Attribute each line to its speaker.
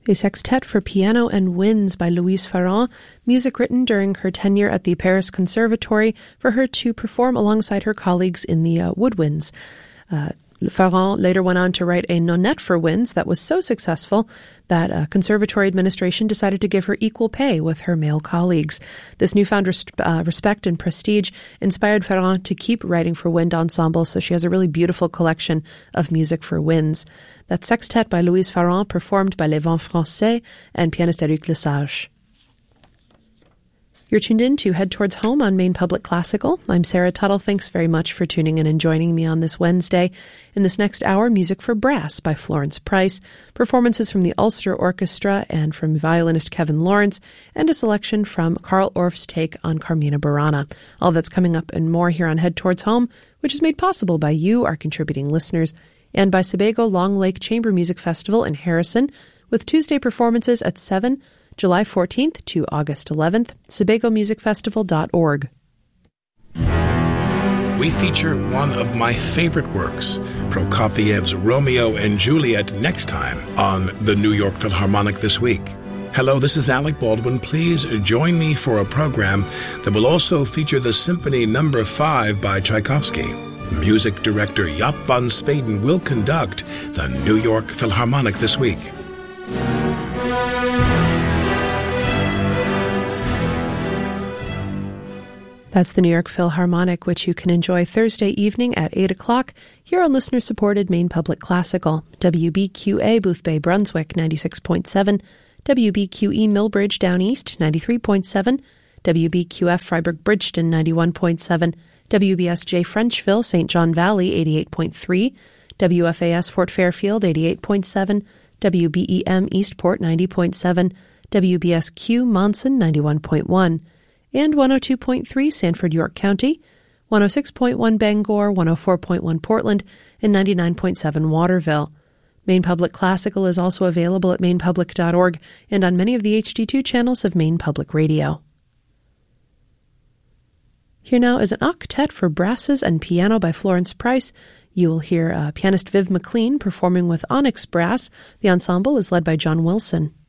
Speaker 1: A sextet for piano and winds by Louise Farrand, music written during her tenure at the Paris Conservatory for her to perform alongside her colleagues in the woodwinds. Farrand later went on to write a nonette for winds that was so successful that conservatory administration decided to give her equal pay with her male colleagues. This newfound respect and prestige inspired Farrand to keep writing for wind ensembles, so she has a really beautiful collection of music for winds. That sextet by Louise Farrand, performed by Les Vents Français and pianist Eric Lesage. You're tuned in to Head Towards Home on Maine Public Classical. I'm Sarah Tuttle. Thanks very much for tuning in and joining me on this Wednesday. In this next hour, music for brass by Florence Price, performances from the Ulster Orchestra and from violinist Kevin Lawrence, and a selection from Carl Orff's take on Carmina Burana. All that's coming up and more here on Head Towards Home, which is made possible by you, our contributing listeners, and by Sebago Long Lake Chamber Music Festival in Harrison, with Tuesday performances at 7, July 14th to August 11th, SebagoMusicFestival.org.
Speaker 2: We feature one of my favorite works, Prokofiev's Romeo and Juliet, next time on the New York Philharmonic This Week. Hello, this is Alec Baldwin. Please join me for a program that will also feature the Symphony No. 5 by Tchaikovsky. Music director Jaap van Zweden will conduct the New York Philharmonic This Week.
Speaker 1: That's the New York Philharmonic, which you can enjoy Thursday evening at 8 o'clock here on listener-supported Maine Public Classical. WBQA Boothbay Brunswick 96.7, WBQE Millbridge Down East 93.7, WBQF Freiburg Bridgeton 91.7, WBSJ Frenchville St. John Valley 88.3, WFAS Fort Fairfield 88.7, WBEM Eastport 90.7, WBSQ Monson 91.1, and 102.3 Sanford, York County, 106.1 Bangor, 104.1 Portland, and 99.7 Waterville. Maine Public Classical is also available at mainepublic.org and on many of the HD2 channels of Maine Public Radio. Here now is an octet for brasses and piano by Florence Price. You will hear pianist Viv McLean performing with Onyx Brass. The ensemble is led by John Wilson.